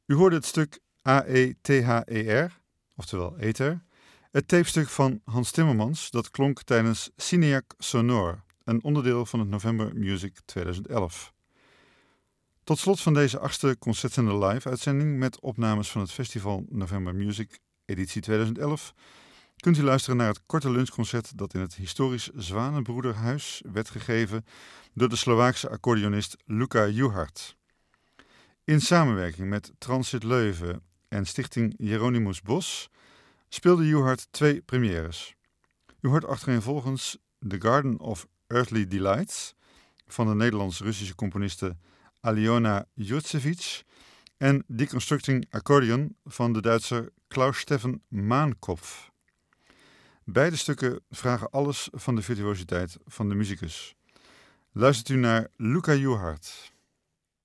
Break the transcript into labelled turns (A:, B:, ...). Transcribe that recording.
A: U hoorde het stuk AETHER, oftewel Ether, het tapestuk van Hans Timmermans dat klonk tijdens Cineac Sonore, een onderdeel van het November Music 2011. Tot slot van deze 8e Concertzender live-uitzending met opnames van het festival November Music editie 2011 kunt u luisteren naar het korte lunchconcert dat in het historisch Zwanenbroederhuis werd gegeven door de Slovaakse accordeonist Luca Juhart. In samenwerking met Transit Leuven en stichting Hieronymus Bos speelde Juhart 2 premières. U hoort achtereenvolgens The Garden of Earthly Delights van de Nederlands-Russische componiste Aliona Jurtsevich en Deconstructing Accordion van de Duitser Klaus-Steffen Maankopf. Beide stukken vragen alles van de virtuositeit van de muzikus. Luistert u naar Luca Juhart.